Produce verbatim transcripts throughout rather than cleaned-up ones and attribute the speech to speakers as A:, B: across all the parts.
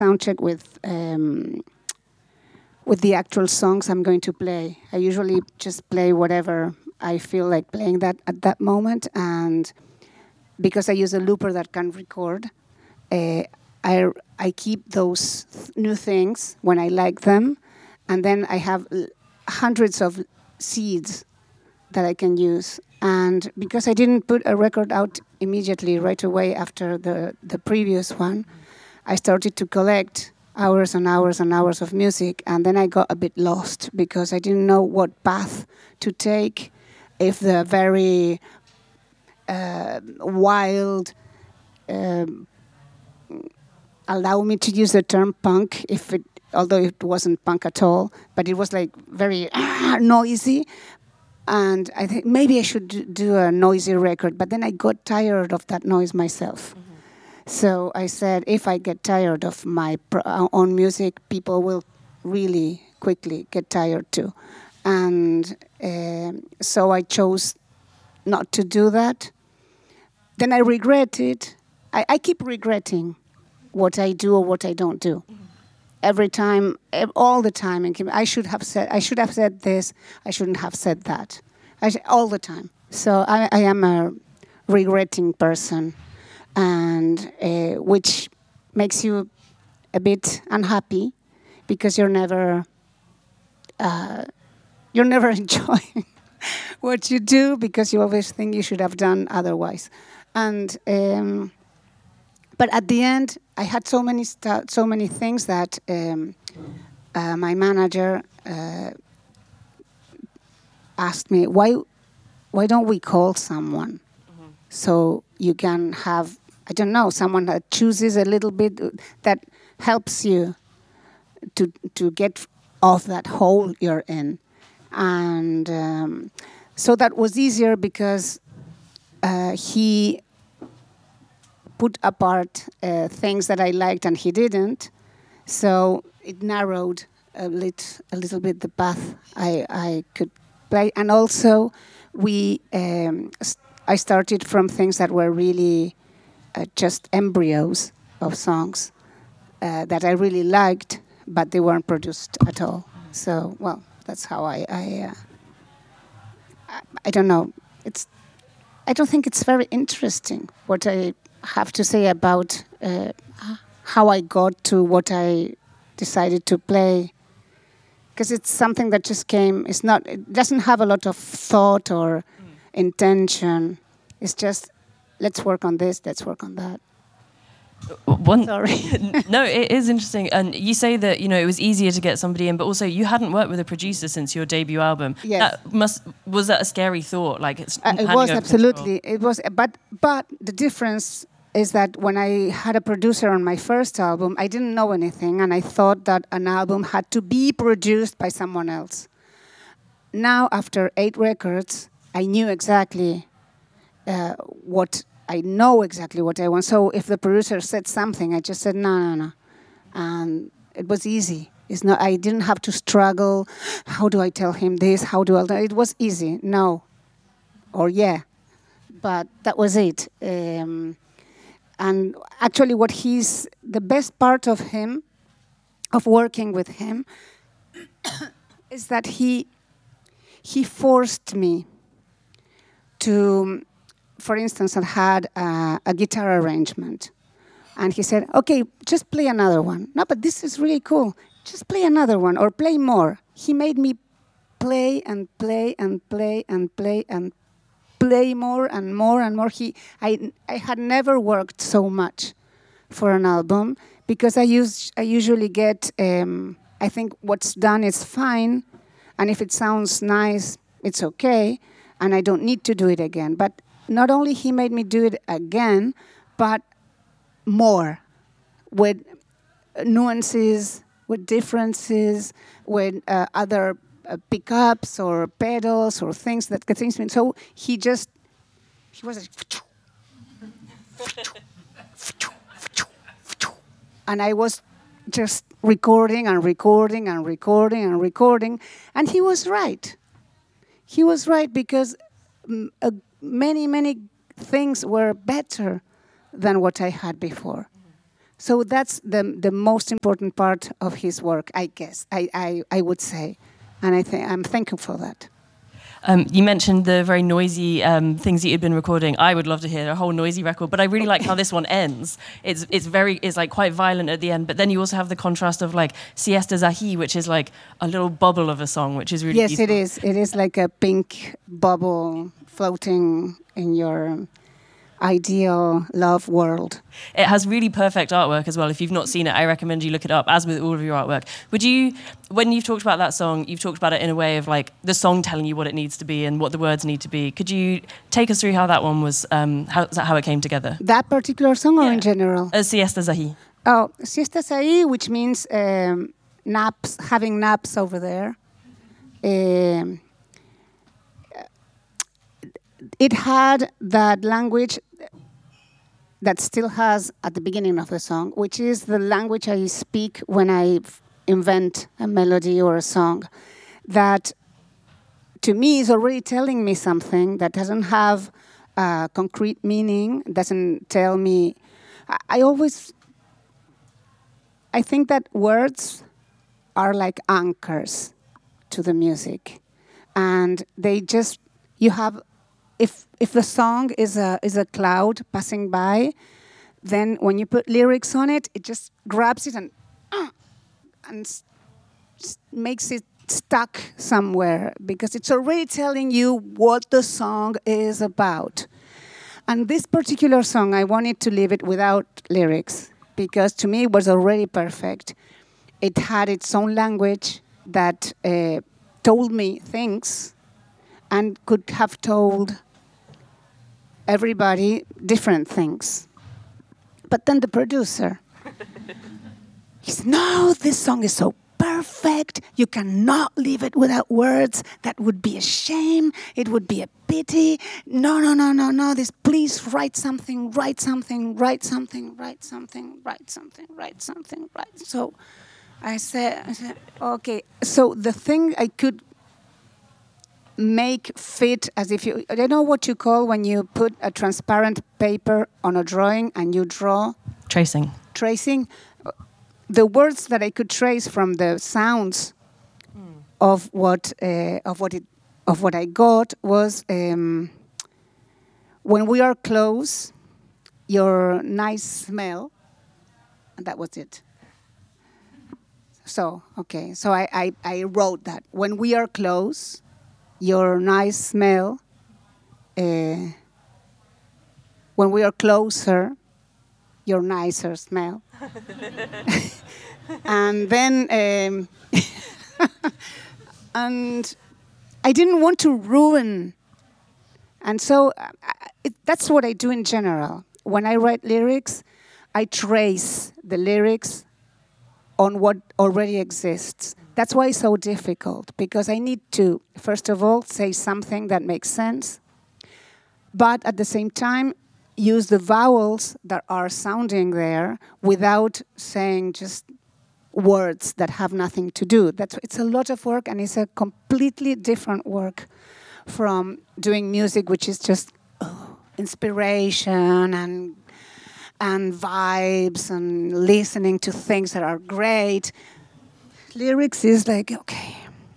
A: soundcheck with um, with the actual songs I'm going to play. I usually just play whatever I feel like playing that at that moment, and because I use a looper that can record, uh, I I keep those th- new things when I like them, and then I have l- hundreds of seeds that I can use. And because I didn't put a record out immediately right away after the, the previous one, I started to collect hours and hours and hours of music, and then I got a bit lost because I didn't know what path to take, if the very uh, wild, um, allow me to use the term punk, if it, although it wasn't punk at all, but it was like very noisy. And I think maybe I should d- do a noisy record, but then I got tired of that noise myself. Mm-hmm. So I said, if I get tired of my pr- uh, own music, people will really quickly get tired too. And um so I chose not to do that. Then I regret it. I, I keep regretting what I do or what I don't do. Mm-hmm. Every time, ev- all the time, and I should have said, I should have said this. I shouldn't have said that. I sh- all the time. So I, I am a regretting person, and uh, which makes you a bit unhappy because you're never, uh, you're never enjoying what you do because you always think you should have done otherwise, and. Um, But at the end, I had so many stu- so many things that um, uh, my manager uh, asked me, why why don't we call someone mm-hmm. so you can have, I don't know, someone that chooses a little bit, uh, that helps you to to get off that hole you're in, and um, so that was easier because uh, he put apart uh, things that I liked and he didn't. So it narrowed a, lit, a little bit the path I, I could play. And also, we um, st- I started from things that were really uh, just embryos of songs uh, that I really liked, but they weren't produced at all. So, well, that's how I... I, uh, I, I don't know. It's I don't think it's very interesting what I have to say about uh, how I got to what I decided to play, because it's something that just came. It's not. It doesn't have a lot of thought or mm. intention. It's just, let's work on this. Let's work on that.
B: One,
A: Sorry.
B: No, it is interesting. And you say that, you know, it was easier to get somebody in, but also you hadn't worked with a producer since your debut album.
A: Yes.
B: That must was that a scary thought? Like it's
A: uh, it was absolutely. Control. It was, but but the difference is that when I had a producer on my first album, I didn't know anything, and I thought that an album had to be produced by someone else. Now, after eight records, I knew exactly uh, what. I know exactly what I want. So if the producer said something, I just said no, no, no, and it was easy. It's not. I didn't have to struggle. How do I tell him this? How do I? It was easy. No, or yeah, but that was it. Um, and actually, what he's the best part of him, of working with him, is that he he forced me to. For instance, I had uh, a guitar arrangement. And he said, okay, just play another one. No, but this is really cool. Just play another one or play more. He made me play and play and play and play and play more and more and more. He, I, I had never worked so much for an album because I, use, I usually get, um, I think what's done is fine. And if it sounds nice, it's okay. And I don't need to do it again. But not only he made me do it again, but more, with nuances, with differences, with uh, other uh, pickups or pedals or things that get things. So he just, he was like, and I was just recording and recording and recording and recording, and he was right. He was right because um, uh, many, many things were better than what I had before. So that's the the most important part of his work, I guess. I I, I would say, and I think I'm thankful for that.
B: Um, you mentioned the very noisy um, things that you'd been recording. I would love to hear a whole noisy record, but I really like how this one ends. It's it's very it's like quite violent at the end, but then you also have the contrast of like Siestas Ahi, which is like a little bubble of a song, which is really
A: yes,
B: beautiful.
A: it is. It is like a pink bubble floating in your ideal love world.
B: It has really perfect artwork as well. If you've not seen it, I recommend you look it up, as with all of your artwork. Would you, when you've talked about that song, you've talked about it in a way of like the song telling you what it needs to be and what the words need to be. Could you take us through how that one was, um, how, how it came together?
A: That particular song or
B: Yeah.
A: in general?
B: Uh, Siestas Ahi.
A: Oh, Siestas Ahí, which means um, naps, having naps over there. Um, it had that language that still has at the beginning of the song, which is the language I speak when I f- invent a melody or a song, that to me is already telling me something that doesn't have a concrete meaning, doesn't tell me. I, I always, I think that words are like anchors to the music, and they just, you have, if if the song is a is a cloud passing by, then when you put lyrics on it, it just grabs it and uh, and s- s- makes it stuck somewhere because it's already telling you what the song is about. And this particular song, I wanted to leave it without lyrics because to me it was already perfect. It had its own language that uh, told me things and could have told everybody different things. But then the producer, he said, no, this song is so perfect. You cannot leave it without words. That would be a shame. It would be a pity. No, no, no, no, no. This, please write something, write something, write something, write something, write something, write something, write. So I said, I said, okay. So the thing I could make fit as if you, I don't know what you call when you put a transparent paper on a drawing and you draw.
B: Tracing.
A: Tracing. The words that I could trace from the sounds mm. of what uh, of what it of what I got was um, when we are close, your nice smell, and that was it. So okay, so I, I, I wrote that when we are close, your nice smell. Uh, when we are closer, your nicer smell. And then, um, and I didn't want to ruin. And so uh, it, that's what I do in general. When I write lyrics, I trace the lyrics on what already exists. That's why it's so difficult, because I need to, first of all, say something that makes sense, but at the same time, use the vowels that are sounding there without saying just words that have nothing to do. That's, it's a lot of work, and it's a completely different work from doing music, which is just oh, inspiration and and vibes and listening to things that are great. Lyrics is like, okay.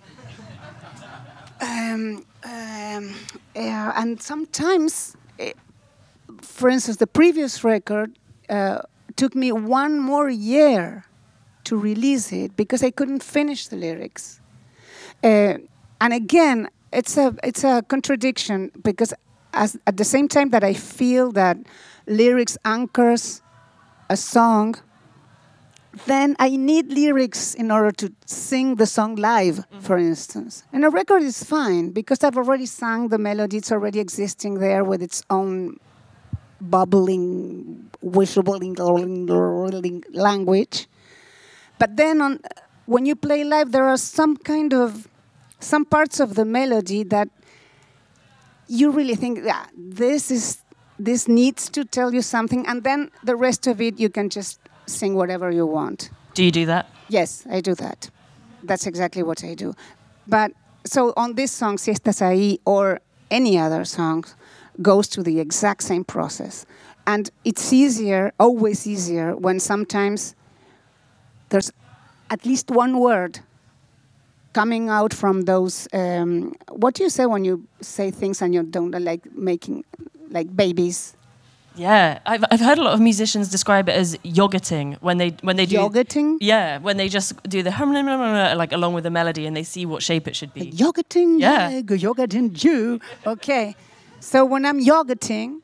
A: um, um, yeah, and sometimes, it, for instance, the previous record uh, took me one more year to release it because I couldn't finish the lyrics. Uh, and again, it's a it's a contradiction because as, at the same time that I feel that lyrics anchors a song, then I need lyrics in order to sing the song live, mm-hmm. for instance. And a record is fine because I've already sung the melody, it's already existing there with its own bubbling, whistling language. But then on, when you play live, there are some kind of, some parts of the melody that you really think, yeah, this is, this needs to tell you something, and then the rest of it you can just sing whatever you want.
B: Do you do that?
A: Yes, I do that. That's exactly what I do. But so on this song, Si Estás Ahí, or any other song, goes through the exact same process. and it's easier, always easier, when sometimes there's at least one word coming out from those. Um, what do you say when you say things and you don't like making like babies?
B: Yeah, I've I've heard a lot of musicians describe it as yogurting when they when they do
A: Yogurting?
B: Yeah, when they just do the hum like along with the melody and they see what shape it should be.
A: Like yogurting,
B: yeah,
A: yeah, go yogurting you. Okay, so when I'm yogurting,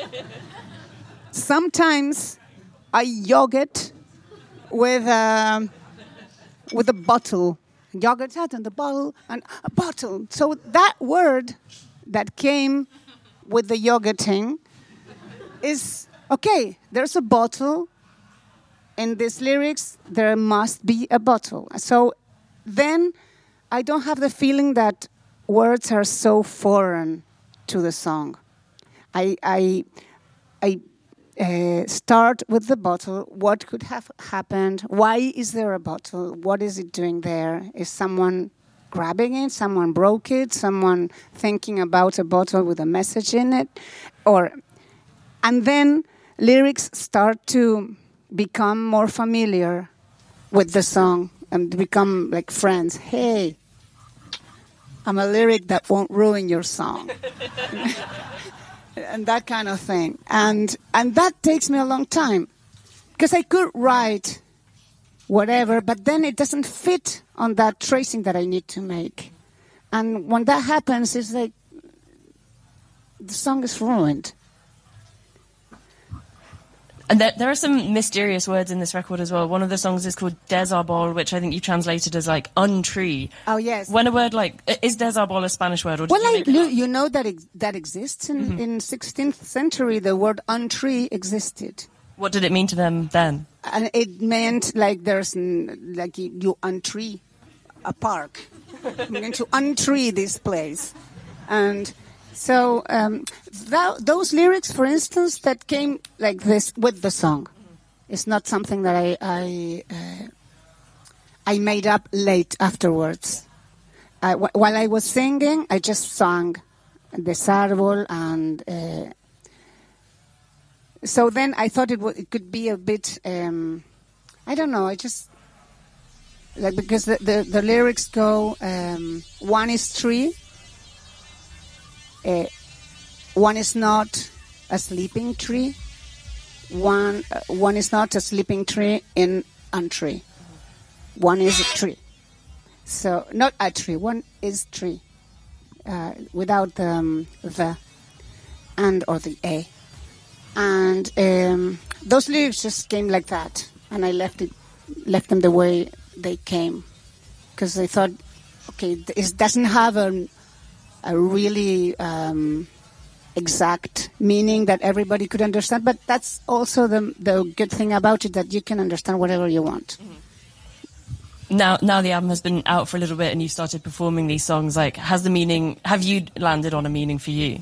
A: sometimes I yogurt with a with a bottle. Yogurt out in the bottle and a bottle. So that word that came with the yogurting is, okay, there's a bottle. In these lyrics, there must be a bottle. So then I don't have the feeling that words are so foreign to the song. I, I, I uh, start with the bottle. What could have happened? Why is there a bottle? What is it doing there? Is someone grabbing it? Someone broke it? Someone thinking about a bottle with a message in it? Or... And then lyrics start to become more familiar with the song and become like friends. Hey, I'm a lyric that won't ruin your song. And that kind of thing. And and that takes me a long time. Because I could write whatever, but then it doesn't fit on that tracing that I need to make. And when that happens, it's like the song is ruined.
B: And there, there are some mysterious words in this record as well. One of the songs is called Desarbol, which I think you translated as like untree.
A: Oh, yes.
B: When a word like, is Desarbol a Spanish word? Or
A: well,
B: you,
A: I, you, you know that ex- that exists. In, mm-hmm. in sixteenth century, the word untree existed.
B: What did it mean to them then?
A: And it meant like there's, like you, you untree a park. I'm going to untree this place. And... So um, that, those lyrics, for instance, that came like this with the song, it's not something that I I, uh, I made up late afterwards. Uh, wh- while I was singing, I just sang Desarbol, and uh, so then I thought it, w- it could be a bit. Um, I don't know. I just like because the the, the lyrics go. Um, one is tree. Uh, one is not a sleeping tree. One uh, one is not a sleeping tree in a tree. One is a tree. So not a tree. One is tree uh, without the, um, the and or the a. And um, those lyrics just came like that, and I left it left them the way they came because I thought, okay, it doesn't have a a really um, exact meaning that everybody could understand. But that's also the the good thing about it, that you can understand whatever you want.
B: Now, now the album has been out for a little bit and you started performing these songs. Like, has the meaning, have you landed on a meaning for you?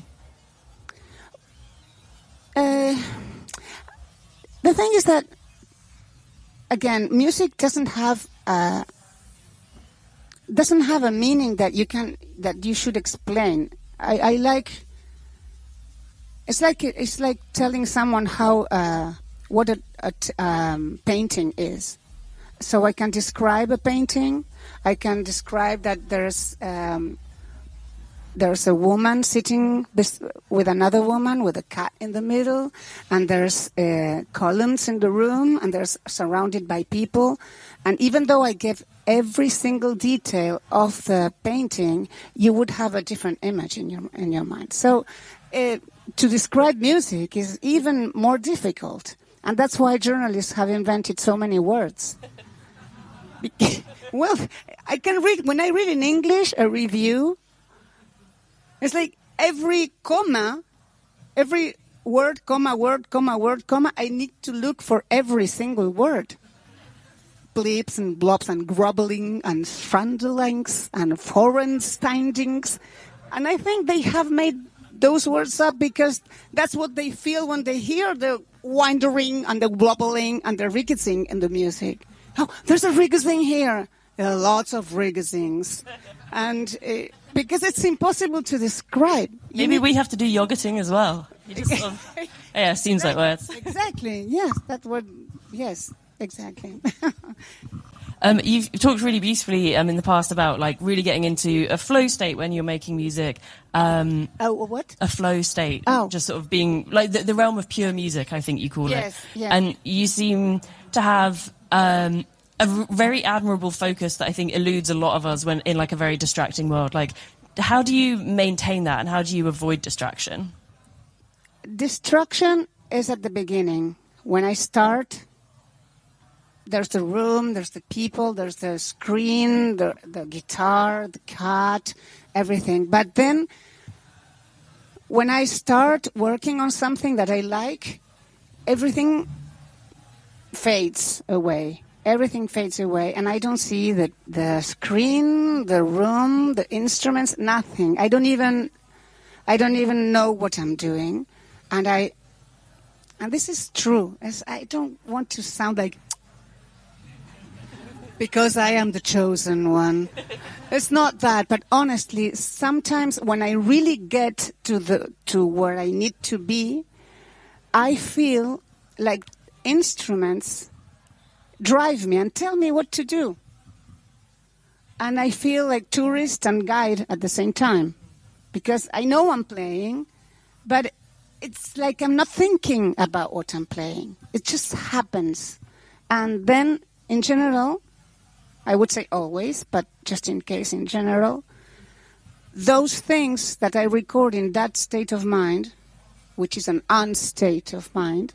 A: Uh, the thing is that, again, music doesn't have a... doesn't have a meaning that you can that you should explain. I, I like. It's like it's like telling someone how uh, what a, a t- um, painting is. So I can describe a painting. I can describe that there's um, there's a woman sitting bes- with another woman with a cat in the middle, and there's uh, columns in the room, and there's surrounded by people. And even though I give every single detail of the painting, you would have a different image in your in your mind. So uh, to describe music is even more difficult, and that's why journalists have invented so many words. Well, I can read when I read in English a review. It's like every comma, every word, comma, word, comma, word, comma. I need to look for every single word. Blips and blobs and grubbling and strandelings and foreign standings. And I think they have made those words up because that's what they feel when they hear the wandering and the blobbling and the rigging in the music. Oh, there's a rigging here. There are lots of riggings. And uh, because it's impossible to describe.
B: Maybe we have to do yogurting as well. You just sort of, yeah, seems
A: exactly.
B: like words.
A: Exactly. Yes, that word. Yes, exactly.
B: Um, you've talked really beautifully um, in the past about like really getting into a flow state when you're making music. Um,
A: oh, what?
B: A flow state.
A: Oh.
B: Just sort of being like the, the realm of pure music, I think you call
A: yes,
B: it.
A: Yes.
B: And you seem to have um, a r- very admirable focus that I think eludes a lot of us when in like a very distracting world. Like, how do you maintain that and how do you avoid distraction?
A: Distraction is at the beginning. When I start, there's the room, there's the people, there's the screen, the, the guitar, the cat, everything. But then when I start working on something that I like, everything fades away. Everything fades away. And I don't see the, the screen, the room, the instruments, nothing. I don't even I don't even know what I'm doing. And I and this is true. As I don't want to sound like because I am the chosen one. It's not that, but honestly, sometimes when I really get to the to where I need to be, I feel like instruments drive me and tell me what to do. And I feel like tourist and guide at the same time. Because I know I'm playing, but it's like I'm not thinking about what I'm playing. It just happens. And then, in general, I would say always, but just in case in general, those things that I record in that state of mind, which is an unstate of mind,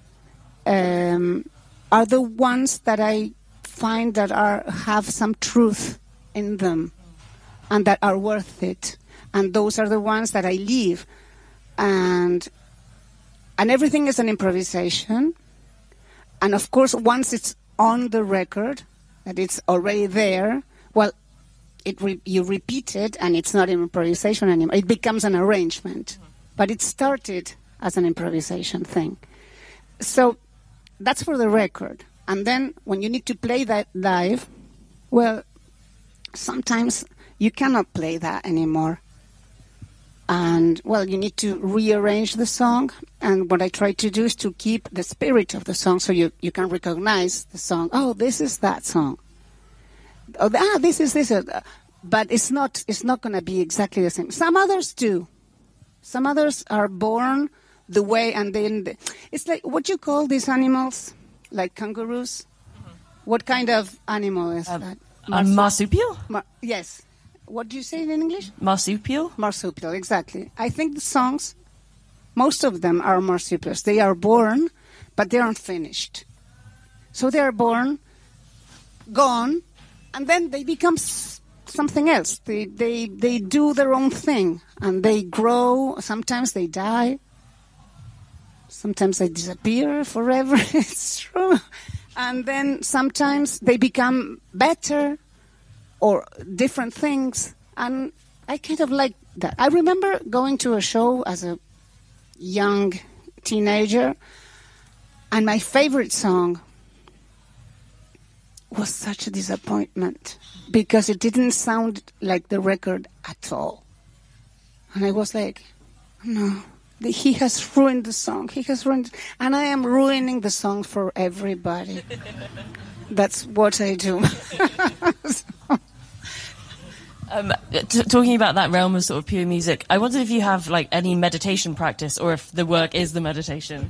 A: um, are the ones that I find that are have some truth in them and that are worth it. And those are the ones that I leave. And and everything is an improvisation. And of course, once it's on the record, that it's already there, well, it re- you repeat it and it's not an improvisation anymore. It becomes an arrangement. But it started as an improvisation thing. So that's for the record. And then when you need to play that live, well, sometimes you cannot play that anymore. And, well, you need to rearrange the song. And what I try to do is to keep the spirit of the song so you, you can recognize the song. Oh, this is that song. Oh, ah, this is this. Uh, but it's not, it's not going to be exactly the same. Some others do. Some others are born the way, and then the, it's like, what you call these animals? Like kangaroos? Mm-hmm. What kind of animal is um, that?
B: A marsupial?
A: Mar- yes. What do you say in English?
B: Marsupial?
A: Marsupial, exactly. I think the songs, most of them are marsupials. They are born, but they aren't finished. So they are born, gone, and then they become s- something else. They, they, they do their own thing, and they grow. Sometimes they die. Sometimes they disappear forever. It's true. And then sometimes they become better or different things. And I kind of like that. I remember going to a show as a young teenager, and my favorite song was such a disappointment because it didn't sound like the record at all. And I was like, no. He has ruined the song. He has ruined, and I am ruining the song for everybody. That's what I do. so.
B: um, t- talking about that realm of sort of pure music, I wonder if you have like any meditation practice, or if the work is the meditation.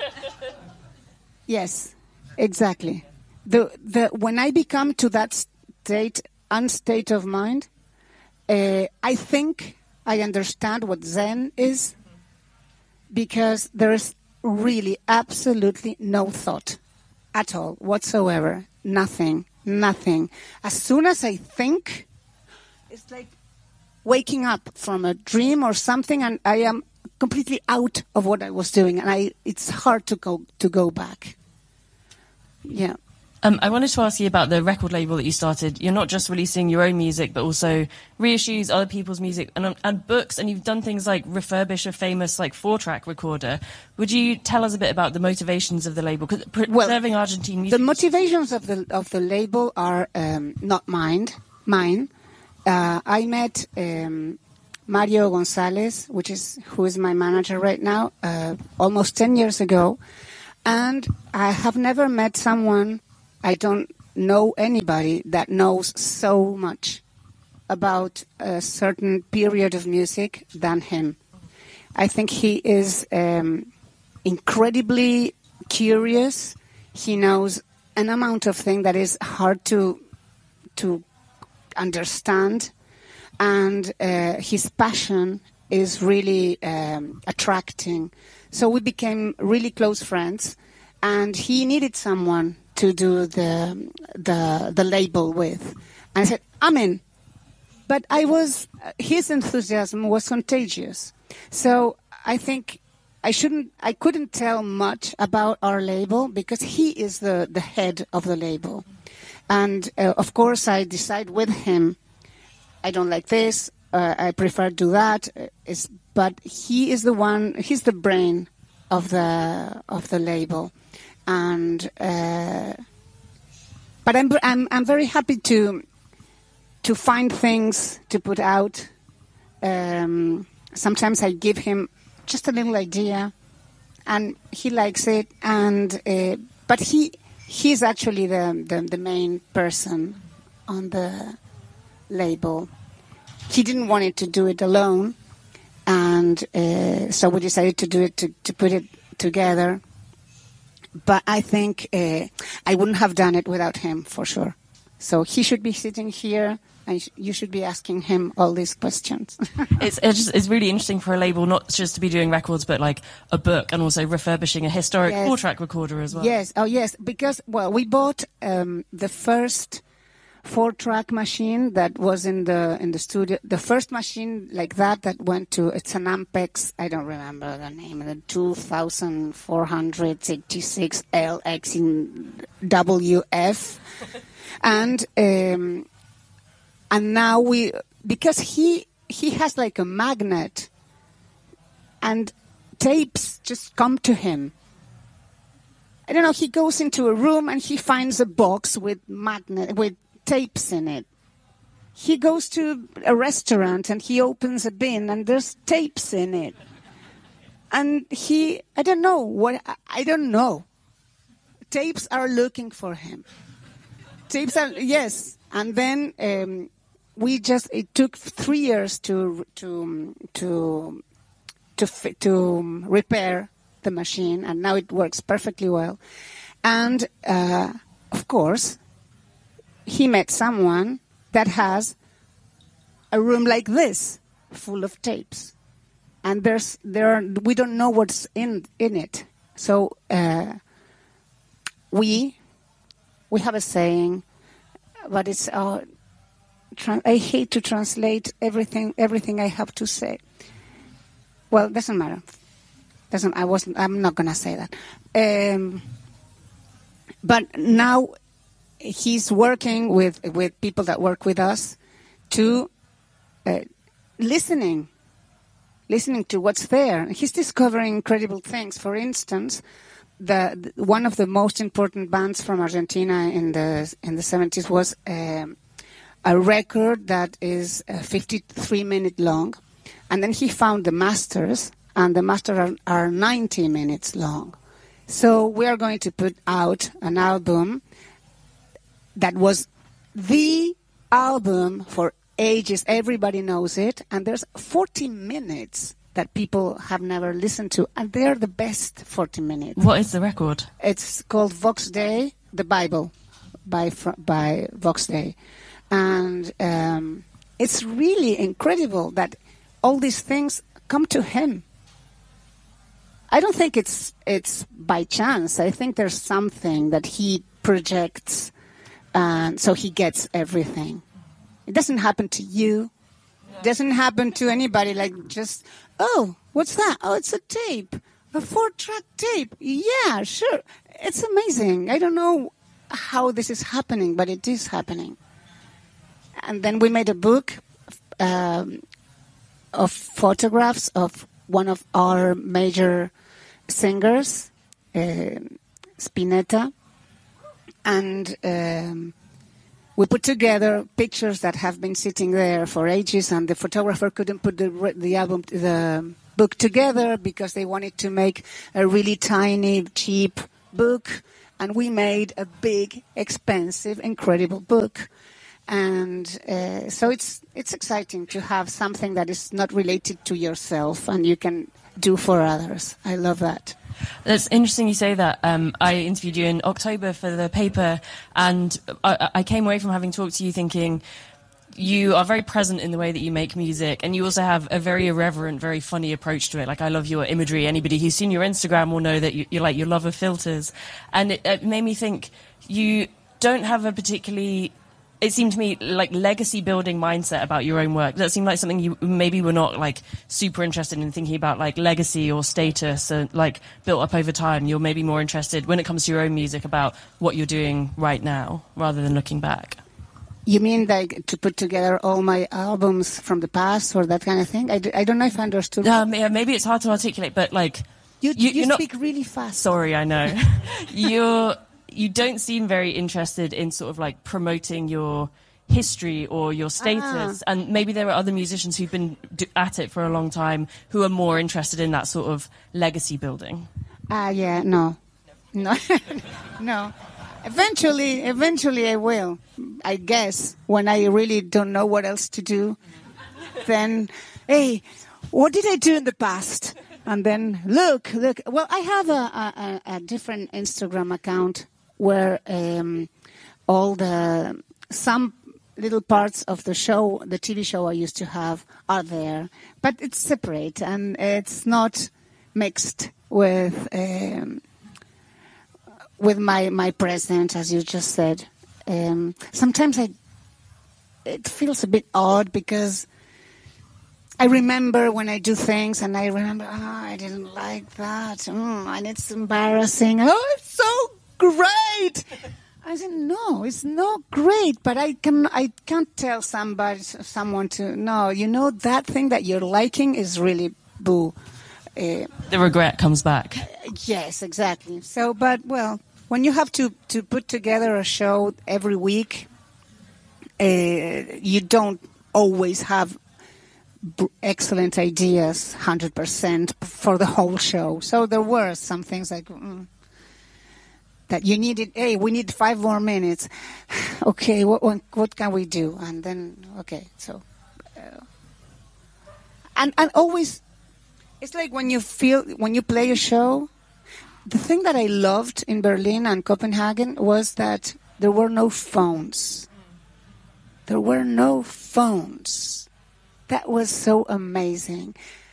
A: Yes, exactly. The the when I become to that state, unstate of mind, uh, I think I understand what Zen is. Because there is really absolutely no thought at all whatsoever. Nothing, nothing. As soon as I think, it's like waking up from a dream or something, and I am completely out of what I was doing, and I it's hard to go to go back. Yeah.
B: Um, I wanted to ask you about the record label that you started. You're not just releasing your own music, but also reissues other people's music and, and books, and you've done things like refurbish a famous like four-track recorder. Would you tell us a bit about the motivations of the label? 'Cause preserving well, Argentine music.
A: The motivations of the of the label are um, not mine. Mine. Uh, I met um, Mario Gonzalez, which is who is my manager right now, uh, almost ten years ago. And I have never met someone, I don't know anybody that knows so much about a certain period of music than him. I think he is um, incredibly curious. He knows an amount of things that is hard to to understand, and uh, his passion is really um, attracting. So we became really close friends, and he needed someone to do the the the label with. And I said, I'm in. But I was his enthusiasm was contagious. So I think I shouldn't I couldn't tell much about our label because he is the, the head of the label. And uh, of course I decide with him, I don't like this, uh, I prefer do that. Uh, is but he is the one, he's the brain of the of the label. And uh, but I'm I'm I'm very happy to to find things to put out. Um, sometimes I give him just a little idea, and he likes it. And uh, but he he's actually the, the the main person on the label. He didn't want it to do it alone, and uh, so we decided to do it to, to put it together. But I think uh, I wouldn't have done it without him for sure. So he should be sitting here, and you should be asking him all these questions.
B: it's it's, just, it's really interesting for a label not just to be doing records, but like a book and also refurbishing a historic
A: Yes.
B: four-track recorder as well.
A: Yes, oh yes, because, well, we bought um, the first four-track machine that was in the in the studio. The first machine like that that went to, it's an Ampex, I don't remember the name, the two thousand four hundred eighty-six L X in W F. and um, and now we, because he he has like a magnet, and tapes just come to him. I don't know, he goes into a room and he finds a box with magnet with tapes in it. He goes to a restaurant and he opens a bin and there's tapes in it. And he, I don't know what, I don't know. Tapes are looking for him. Tapes are, yes. And then um, we just, it took three years to to to to to repair the machine, and now it works perfectly well. And uh, of course, he met someone that has a room like this, full of tapes, and there's there are, we don't know what's in in it. So uh, we we have a saying, but it's uh, tra- I hate to translate everything everything I have to say. Well, it doesn't matter. Doesn't I wasn't I'm not gonna say that. Um, but now he's working with with people that work with us to uh, listening, listening to what's there. He's discovering incredible things. For instance, the, the one of the most important bands from Argentina in the in the seventies was um, a record that is uh, fifty-three minute long, and then he found the masters. And the masters are, are ninety minutes long. So we are going to put out an album that was the album for ages. Everybody knows it. And there's forty minutes that people have never listened to. And they're the best forty minutes.
B: What is the record?
A: It's called Vox Dei, the Bible, by, by Vox Dei. And um, it's really incredible that all these things come to him. I don't think it's it's by chance. I think there's something that he projects, and so he gets everything. It doesn't happen to you. It doesn't happen to anybody. Like just, oh, what's that? Oh, it's a tape, a four-track tape. Yeah, sure. It's amazing. I don't know how this is happening, but it is happening. And then we made a book um, of photographs of one of our major singers, uh, Spinetta, and um, we put together pictures that have been sitting there for ages, and the photographer couldn't put the the album, the book together because they wanted to make a really tiny, cheap book, and we made a big, expensive, incredible book. And uh, so it's it's exciting to have something that is not related to yourself and you can do for others. I love that.
B: That's interesting you say that. Um, I interviewed you in October for the paper, and I, I came away from having talked to you thinking you are very present in the way that you make music, and you also have a very irreverent, very funny approach to it. Like, I love your imagery. Anybody who's seen your Instagram will know that you, you're like, you love of filters. And it, it made me think you don't have a particularly... It seemed to me like legacy building mindset about your own work. That seemed like something you maybe were not like super interested in thinking about, like legacy or status and like built up over time. You're maybe more interested when it comes to your own music about what you're doing right now rather than looking back.
A: You mean like to put together all my albums from the past or that kind of thing? I, d- I don't know if I understood.
B: Um, yeah, maybe it's hard to articulate, but like
A: you, you, you speak
B: not,
A: really fast.
B: Sorry, I know. you're. You don't seem very interested in sort of like promoting your history or your status. Ah. And maybe there are other musicians who've been d- at it for a long time who are more interested in that sort of legacy building.
A: Ah, uh, yeah, no. No. no. Eventually, eventually I will. I guess when I really don't know what else to do, then, hey, what did I do in the past? And then, look, look. Well, I have a, a, a different Instagram account where um, all the, some little parts of the show, the T V show I used to have, are there. But it's separate, and it's not mixed with um, with my, my present, as you just said. Um, sometimes I, it feels a bit odd because I remember when I do things and I remember, oh, I didn't like that. Mm, and it's embarrassing. Oh, it's so great. I said, no, it's not great, but I can I can't tell somebody, someone to, no, you know, that thing that you're liking is really boo. Uh,
B: the regret comes back.
A: Yes, exactly. So, but, well, when you have to, to put together a show every week, uh, you don't always have excellent ideas one hundred percent for the whole show. So there were some things like mm, that you needed, hey, we need five more minutes. Okay, what what can we do? And then, okay, so. Uh, and, and always, it's like when you feel, when you play a show, the thing that I loved in Berlin and Copenhagen was that there were no phones. There were no phones. That was so amazing.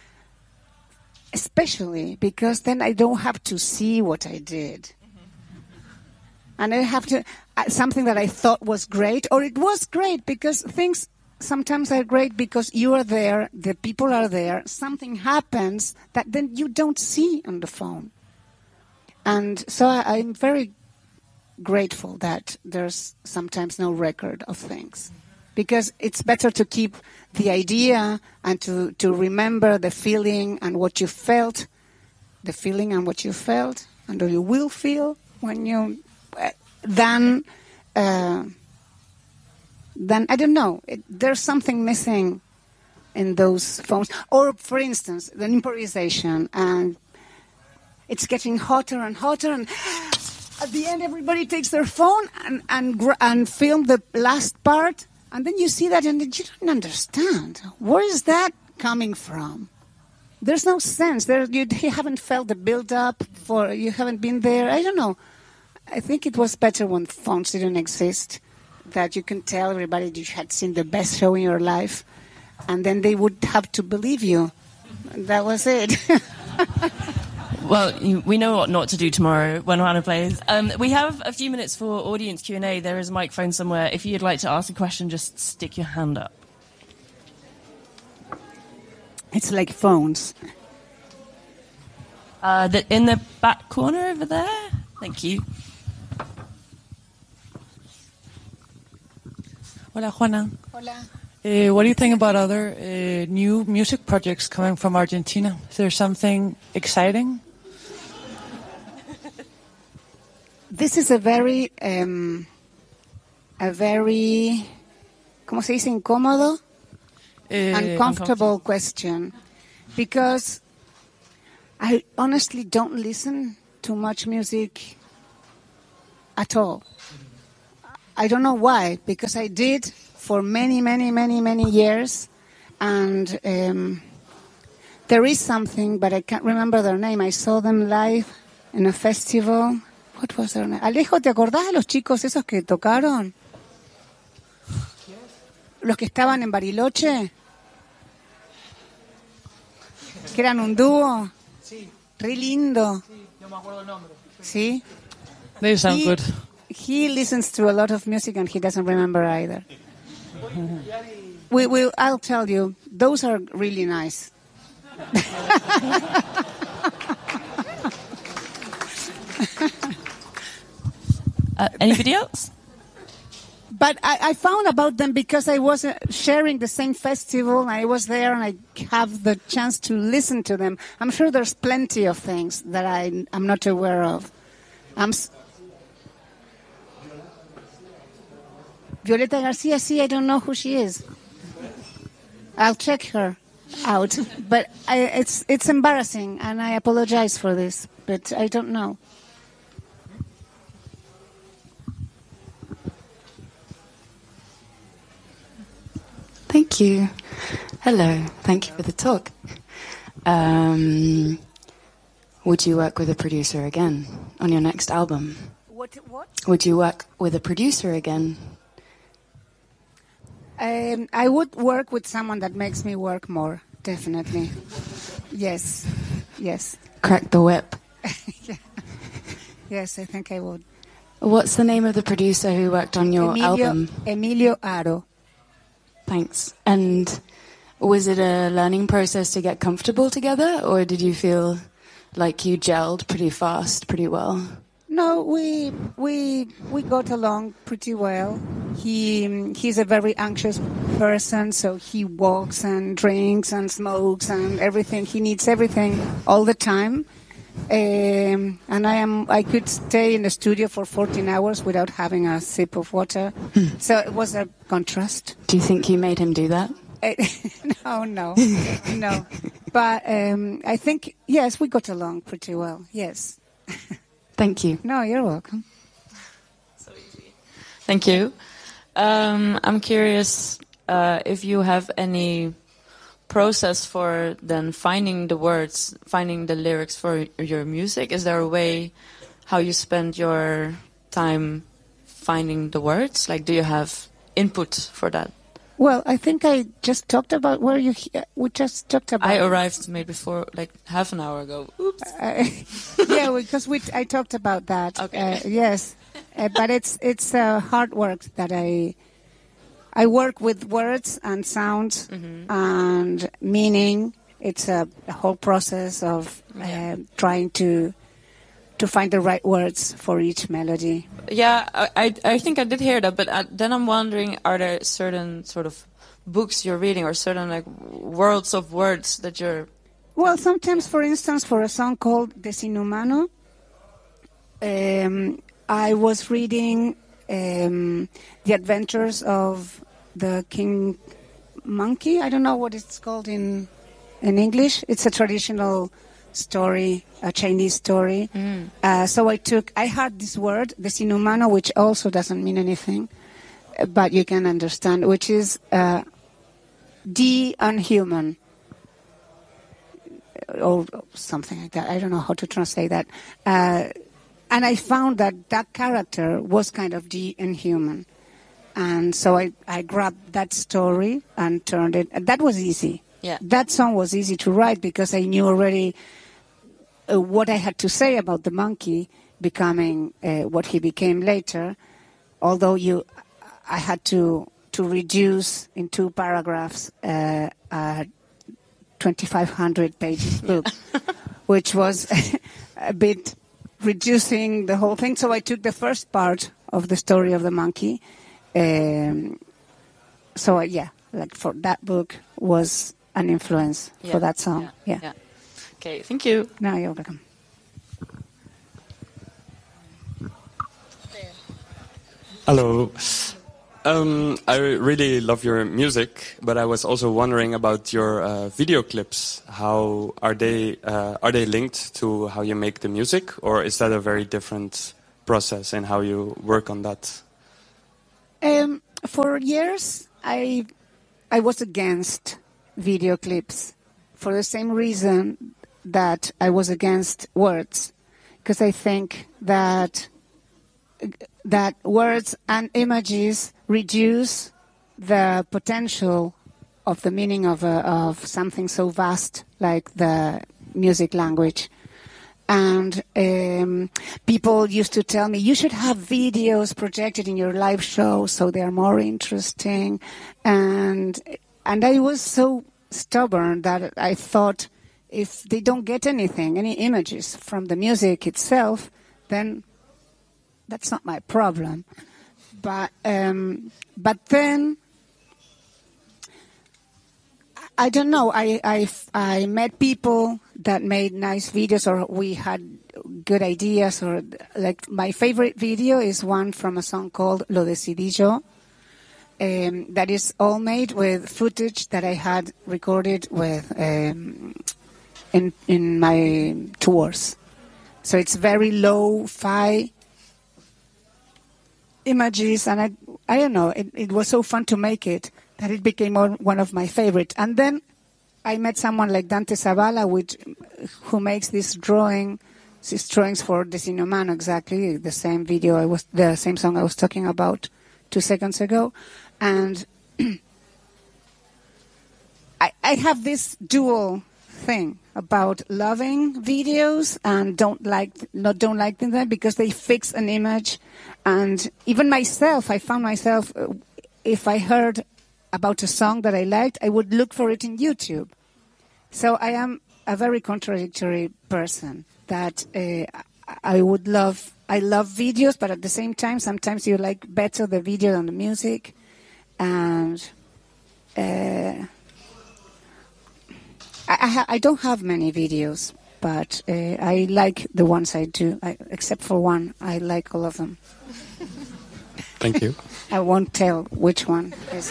A: Especially because then I don't have to see what I did. Mm-hmm. And I have to, uh, something that I thought was great, or it was great because things sometimes are great because you are there, the people are there, something happens that then you don't see on the phone. And so I, I'm very grateful that there's sometimes no record of things. Because it's better to keep the idea and to, to remember the feeling and what you felt, the feeling and what you felt, and what you will feel when you, uh, than, uh, than, I don't know, it, there's something missing in those phones. Or, for instance, the improvisation, and it's getting hotter and hotter, and at the end everybody takes their phone and, and, and film the last part. And then you see that and you don't understand. Where is that coming from? There's no sense. There, you, you haven't felt the build-up, for, you haven't been there. I don't know. I think it was better when phones didn't exist, that you can tell everybody you had seen the best show in your life, and then they would have to believe you. That was it.
B: Well, we know what not to do tomorrow when Juana plays. Um, we have a few minutes for audience Q and A. There is a microphone somewhere. If you'd like to ask a question, just stick your hand up.
A: It's like phones.
B: Uh, the, in the back corner over there. Thank you.
C: Hola, Juana.
A: Hola.
C: Uh, what do you think about other uh, new music projects coming from Argentina? Is there something exciting?
A: This is a very um, a very, ¿cómo se dice? Incómodo,
C: Uh,
A: uncomfortable question, because I honestly don't listen to much music at all. I don't know why, because I did for many, many, many, many years, and um, there is something, but I can't remember their name. I saw them live in a festival. What was their name? Alejo, ¿te acordás de los chicos esos que tocaron? Los que estaban en Bariloche. Que eran un dúo.
C: Sí.
A: Re lindo.
C: Sí, no me acuerdo el nombre.
A: Sí.
C: They sound
A: He,
C: good.
A: he listens to a lot of music and he doesn't remember either. we will. I'll tell you. Those are really nice.
B: Uh, anybody else?
A: But I, I found about them because I was uh, sharing the same festival. And I was there and I have the chance to listen to them. I'm sure there's plenty of things that I, I'm not aware of. I'm s- Violeta Garcia, see, I don't know who she is. I'll check her out. But I, it's, it's embarrassing and I apologize for this. But I don't know.
D: Thank you. Hello. Thank you for the talk. Um, would you work with a producer again on your next album?
A: What? What?
D: Would you work with a producer again?
A: Um, I would work with someone that makes me work more, definitely. Yes, yes.
D: Crack the whip.
A: Yeah. Yes, I think I would.
D: What's the name of the producer who worked on your
A: Emilio,
D: album?
A: Emilio Aro.
D: Thanks. And was it a learning process to get comfortable together, or did you feel like you gelled pretty fast, pretty well?
A: No, we we we got along pretty well. He he's a very anxious person, so he walks and drinks and smokes and everything. He needs everything all the time. Um, and I am I could stay in the studio for fourteen hours without having a sip of water. So it was a contrast.
D: Do you think you made him do that?
A: no, no, no. But um, I think yes, we got along pretty well. Yes.
D: Thank you.
A: No, you're welcome.
E: So easy. Thank you. Um, I'm curious uh, if you have any process for then finding the words, finding the lyrics for your music. Is there a way how you spend your time finding the words? Like, do you have input for that?
A: Well, I think I just talked about where you. He- we just talked about.
E: I arrived maybe for like half an hour ago. Oops.
A: Uh, yeah, because we. I talked about that.
E: Okay.
A: Uh, yes, uh, but it's it's uh, hard work that I. I work with words and sounds
E: Mm-hmm.
A: and meaning. It's a, a whole process of uh,
E: Yeah.
A: trying to to find the right words for each melody.
E: Yeah, I, I I think I did hear that, but uh, then I'm wondering, are there certain sort of books you're reading or certain like worlds of words that you're...
A: Well, sometimes, for instance, for a song called Desinhumano, um, I was reading um, The Adventures of the King Monkey. I don't know what it's called in in English. It's a traditional story, a Chinese story.
E: Mm.
A: Uh, so I took, I heard this word, Desinhumano, which also doesn't mean anything, uh, but you can understand, which is uh, de-unhuman. Or something like that. I don't know how to translate that. Uh, and I found that that character was kind of de-inhuman. And so I, I grabbed that story and turned it. And that was easy.
E: Yeah.
A: That song was easy to write because I knew already uh, what I had to say about the monkey becoming uh, what he became later. Although you, I had to to reduce in two paragraphs uh, a twenty-five hundred pages book, which was a bit reducing the whole thing. So I took the first part of the story of the monkey. Um, so uh, yeah, like for that book was an influence
E: Yeah.
A: for that song. Yeah.
E: Yeah. Okay, thank you.
A: No, you're welcome.
F: Hallo. Um, I really love your music, but I was also wondering about your uh, video clips. How are they? Uh, are they linked to how you make the music, or is that a very different process in how you work on that?
A: Um, for years, I I was against video clips for the same reason that I was against words, because I think that that words and images reduce the potential of the meaning of a, of something so vast like the music language. And um, people used to tell me, you should have videos projected in your live show so they are more interesting. And and I was so stubborn that I thought, if they don't get anything, any images from the music itself, then that's not my problem. But um, but then, I don't know, I, I, I met people that made nice videos, or we had good ideas, or like my favorite video is one from a song called Lo Decidí Yo. Um, that is all made with footage that I had recorded with um, in in my tours. So it's very low-fi images, and I I don't know, it, it was so fun to make it that it became one of my favorite. And then I met someone like Dante Zavala, which, who makes this drawing, these drawings for Destino Humano, exactly the same video I was, the same song I was talking about two seconds ago, and I, I have this dual thing about loving videos and don't like not don't like them because they fix an image, and even myself, I found myself, uh, if I heard about a song that I liked, I would look for it in YouTube. So I am a very contradictory person. That uh, I would love, I love videos, but at the same time, sometimes you like better the video than the music, and. Uh, I, ha- I don't have many videos, but uh, I like the ones I do, I, except for one. I like all of them.
F: Thank you.
A: I won't tell which one is.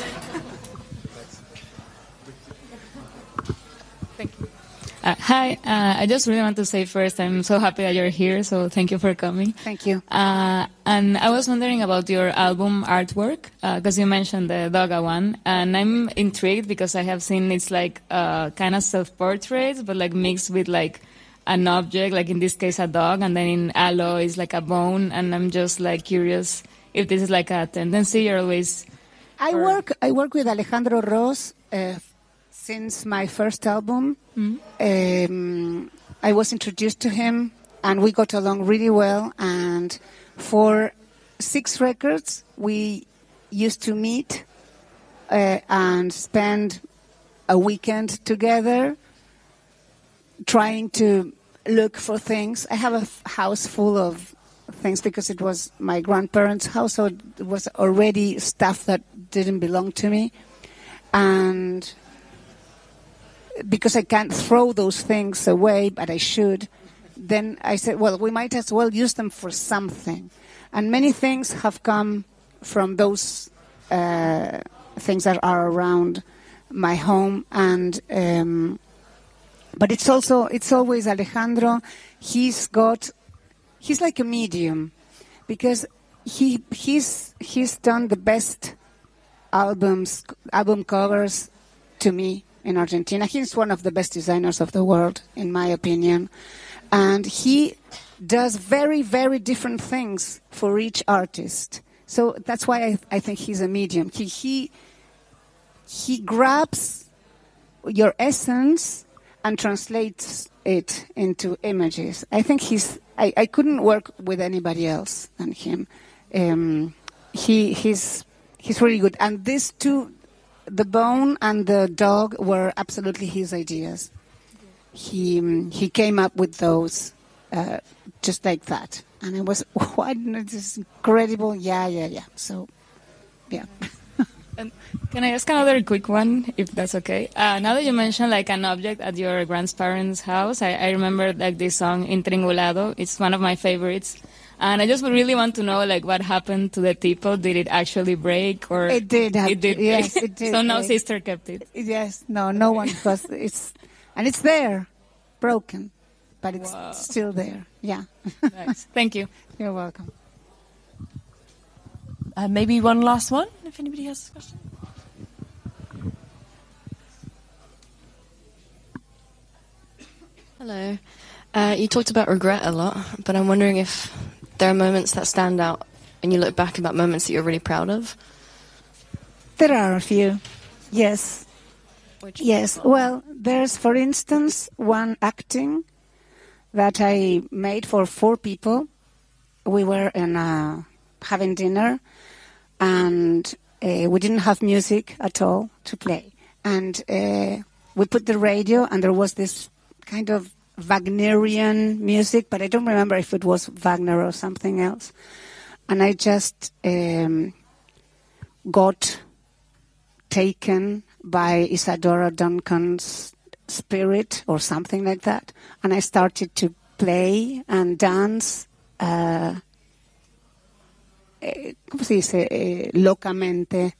G: Thank you. Uh, hi, uh, I just really want to say first, I'm so happy that you're here, so thank you for coming.
A: Thank you.
G: Uh, and I was wondering about your album artwork, because uh, you mentioned the Doga one, and I'm intrigued because I have seen it's like uh, kind of self-portraits, but like mixed with like an object, like in this case a dog, and then in Aloe is like a bone, and I'm just like curious if this is like a tendency you're always...
A: I or... work, I work with Alejandro Ros, uh, since my first album. Mm-hmm. um, I was introduced to him, and we got along really well. And for six records, we used to meet uh, and spend a weekend together, trying to look for things. I have a f- house full of things because it was my grandparents' house, so it was already stuff that didn't belong to me, and because I can't throw those things away, but I should, then I said, well, we might as well use them for something. And many things have come from those uh, things that are around my home. And um, but it's also, it's always Alejandro. He's got, he's like a medium, because he he's he's done the best albums, album covers to me in Argentina. He's one of the best designers of the world, in my opinion. And he does very, very different things for each artist. So that's why I, I think he's a medium. He, he, he grabs your essence and translates it into images. I think he's, I, I couldn't work with anybody else than him. Um, he, he's, he's really good. And these two, the bone and the dog, were absolutely his ideas. He um, he came up with those uh, just like that, and it was, what, this is incredible. Yeah, yeah, yeah. So, yeah.
G: And can I ask another quick one, if that's okay? Uh, now that you mentioned like an object at your grandparents' house, I, I remember like this song Intriangulado. It's one of my favorites. And I just really want to know, like, what happened to the teapot? Did it actually break, or
A: It did. Have,
G: It did.
A: Yes,
G: break?
A: it did.
G: So no
A: break.
G: sister kept it.
A: Yes, no, no one, because it's, and it's there, broken, but it's
G: Wow.
A: still there. Yeah.
G: Nice. Thank you.
A: You're welcome.
B: Uh, maybe one last one, if anybody has a question.
H: Hello. Uh, you talked about regret a lot, but I'm wondering if there are moments that stand out and you look back about moments that you're really proud of.
A: There are a few. Yes.
H: Which
A: Yes. Well, there's, for instance, one acting that I made for four people. We were in a, having dinner, and uh, we didn't have music at all to play. And uh, we put the radio, and there was this kind of Wagnerian music, but I don't remember if it was Wagner or something else. And I just um, got taken by Isadora Duncan's spirit or something like that. And I started to play and dance, uh, eh, ¿cómo se dice? Eh, locamente.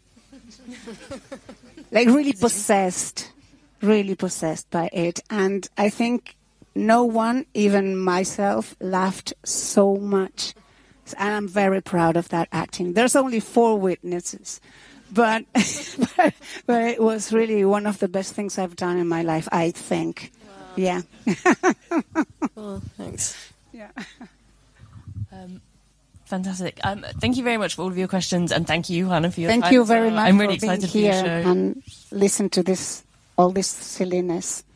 A: Like really possessed, really possessed by it. And I think no one, even myself, laughed so much. And I'm very proud of that acting. There's only four witnesses. But, but but it was really one of the best things I've done in my life, I think. Wow. Yeah.
H: Cool, thanks.
A: Yeah.
B: Um, fantastic. Um, thank you very much for all of your questions, and thank you, Hannah, for your
A: Thank
B: time
A: you
B: as well.
A: very much
B: I'm really
A: for being
B: excited for
A: here
B: your show.
A: and listen to this, all this silliness.